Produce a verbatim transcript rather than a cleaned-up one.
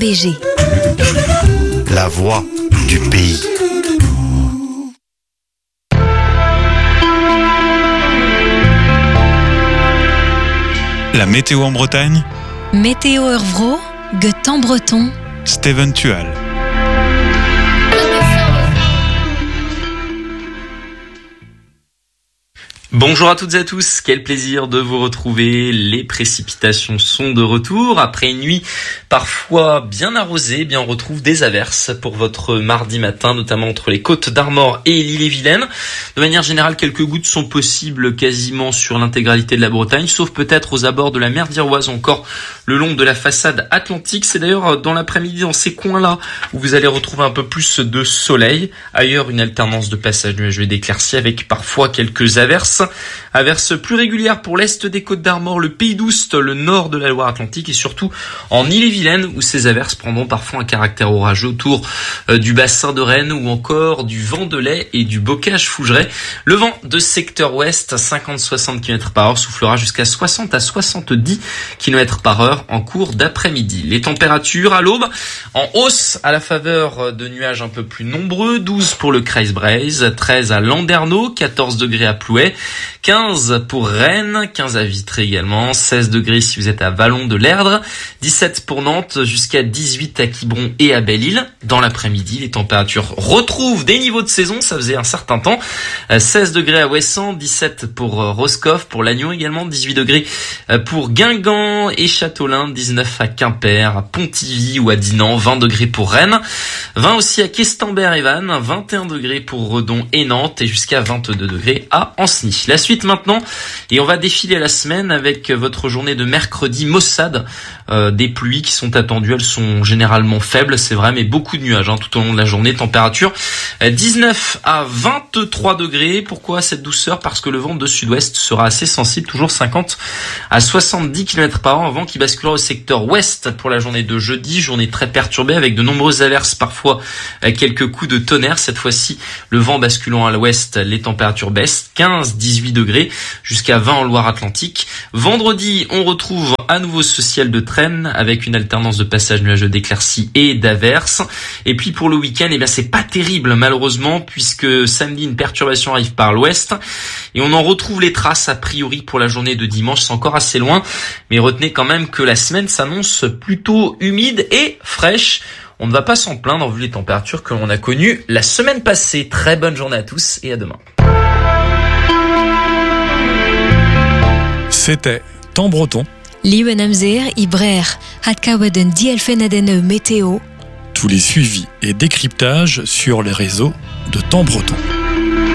B G. La voix du pays. La météo en Bretagne, Météo Eurvro, Guetan Breton, Steven Tual. Bonjour à toutes et à tous, quel plaisir de vous retrouver. Les précipitations sont de retour. Après une nuit parfois bien arrosée, eh bien on retrouve des averses pour votre mardi matin, notamment entre les Côtes d'Armor et l'Ille-et-Vilaine. De manière générale, quelques gouttes sont possibles quasiment sur l'intégralité de la Bretagne, sauf peut-être aux abords de la mer d'Iroise ou encore le long de la façade atlantique. C'est d'ailleurs dans l'après-midi, dans ces coins-là, où vous allez retrouver un peu plus de soleil. Ailleurs, une alternance de passages nuageux et d'éclaircies avec parfois quelques averses. Averses plus régulières pour l'est des Côtes d'Armor, le Pays d'Oust, le nord de la Loire-Atlantique et surtout en Ille-et-Vilaine où ces averses prendront parfois un caractère orageux autour euh, du bassin de Rennes ou encore du Vendelais et du Bocage-Fougeray. Le vent de secteur ouest, cinquante à soixante kilomètres par heure, soufflera jusqu'à soixante à soixante-dix kilomètres par heure en cours d'après-midi. Les températures à l'aube en hausse à la faveur de nuages un peu plus nombreux, douze pour le Kreis-Breizh, treize à Landerneau, quatorze degrés à Plouay, quinze pour Rennes, quinze à Vitré également, seize degrés si vous êtes à Vallon de l'Erdre, dix-sept pour Nantes, jusqu'à dix-huit à Quiberon et à Belle-Île. Dans l'après-midi, les températures retrouvent des niveaux de saison, ça faisait un certain temps, seize degrés à Ouessant, dix-sept pour Roscoff, pour Lannion également, dix-huit degrés pour Guingamp et Châteaulin, dix-neuf à Quimper, à Pontivy ou à Dinan, vingt degrés pour Rennes, vingt aussi à Questembert et Vannes, vingt et un degrés pour Redon et Nantes et jusqu'à vingt-deux degrés à Ancenis. La suite maintenant, et on va défiler la semaine avec votre journée de mercredi maussade, euh, des pluies qui sont attendues, elles sont généralement faibles, c'est vrai, mais beaucoup de nuages hein, tout au long de la journée. Température euh, dix-neuf à vingt-trois degrés. Pourquoi cette douceur? Parce que le vent de sud-ouest sera assez sensible, toujours cinquante à soixante-dix kilomètres par heure, un vent qui basculera au secteur ouest pour la journée de jeudi, journée très perturbée avec de nombreuses averses, parfois euh, quelques coups de tonnerre. Cette fois-ci, le vent basculant à l'ouest, les températures baissent, quinze à dix-huit degrés jusqu'à vingt en Loire-Atlantique. Vendredi, on retrouve à nouveau ce ciel de traîne avec une alternance de passages nuageux d'éclaircies et d'averses. Et puis pour le week-end, eh bien c'est pas terrible malheureusement puisque samedi une perturbation arrive par l'ouest et on en retrouve les traces a priori pour la journée de dimanche. C'est encore assez loin, mais retenez quand même que la semaine s'annonce plutôt humide et fraîche. On ne va pas s'en plaindre vu les températures que l'on a connues la semaine passée. Très bonne journée à tous et à demain. C'était Temps Breton. Liewen amzer, Ibrer, Hatkaweden Dielfenadene Météo. Tous les suivis et décryptages sur les réseaux de Temps Breton.